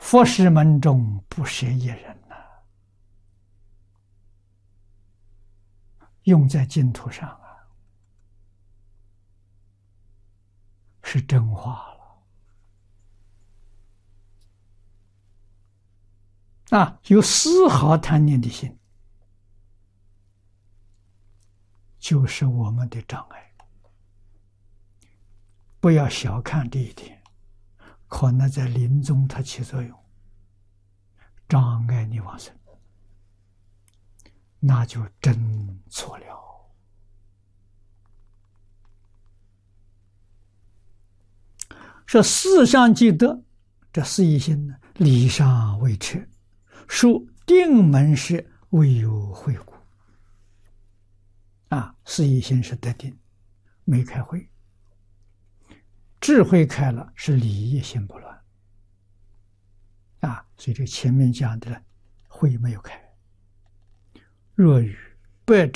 佛事门中不舍一人呐，用在净土上啊，是真话了啊！有丝毫贪念的心，就是我们的障碍。不要小看这一点，可能在临终它起作用，障碍你往生，那就真错了。说事上积德，这四一心呢，理上未彻，属定门时未有慧故。啊，四一心是得定，没开慧。智慧开了，是理业心不乱。啊，所以这前面讲的慧没有开。若与百